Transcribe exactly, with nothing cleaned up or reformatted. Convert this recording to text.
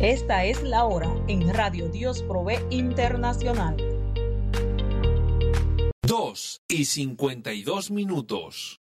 Esta es la hora en Radio Dios Provee Internacional. Dos y cincuenta y dos minutos.